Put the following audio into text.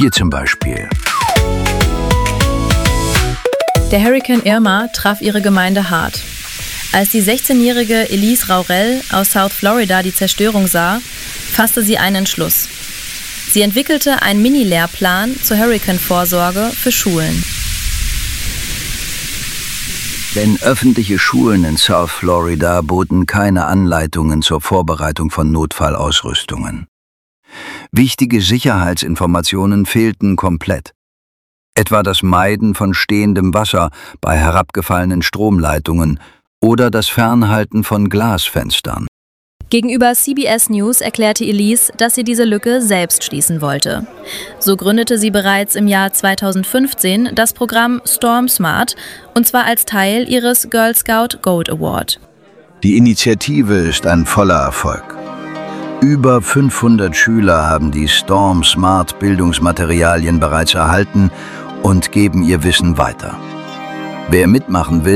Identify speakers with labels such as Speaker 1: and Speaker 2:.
Speaker 1: Hier zum Beispiel.
Speaker 2: Der Hurrikan Irma traf ihre Gemeinde hart. Als die 16-jährige Elise Raurel aus South Florida die Zerstörung sah, fasste sie einen Entschluss. Sie entwickelte einen Mini-Lehrplan zur Hurrikanvorsorge für Schulen.
Speaker 1: Denn öffentliche Schulen in South Florida boten keine Anleitungen zur Vorbereitung von Notfallausrüstungen. Wichtige Sicherheitsinformationen fehlten komplett. Etwa das Meiden von stehendem Wasser bei herabgefallenen Stromleitungen oder das Fernhalten von Glasfenstern.
Speaker 2: Gegenüber CBS News erklärte Elise, dass sie diese Lücke selbst schließen wollte. So gründete sie bereits im Jahr 2015 das Programm Storm Smart, und zwar als Teil ihres Girl Scout Gold Award.
Speaker 1: Die Initiative ist ein voller Erfolg. Über 500 Schüler haben die Storm Smart Bildungsmaterialien bereits erhalten und geben ihr Wissen weiter. Wer mitmachen will,